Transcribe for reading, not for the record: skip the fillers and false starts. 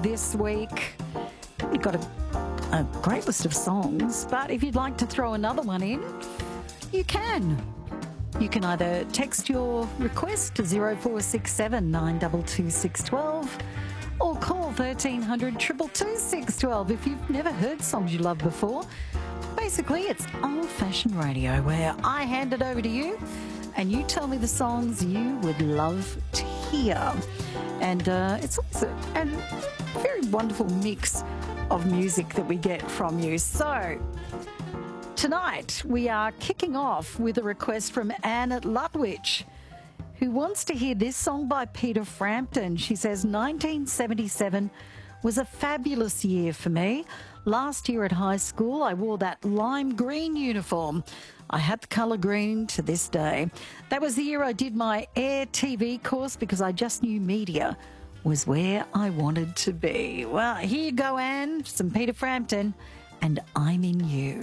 this week. We've got a great list of songs, but if you'd like to throw another one in, you can. You can either text your request to 0467 922 612 or call 1300 222 612 if you've never heard songs you love before. Basically, it's old-fashioned radio where I hand it over to you and you tell me the songs you would love to hear. And it's also a very wonderful mix of music that we get from you. So tonight we are kicking off with a request from Anne at Lutwich, who wants to hear this song by Peter Frampton. She says, 1977 was a fabulous year for me. Last year at high school, I wore that lime green uniform. I had the colour green to this day. That was the year I did my Air TV course because I just knew media was where I wanted to be. Well, here you go, Anne, some Peter Frampton, and I'm in You.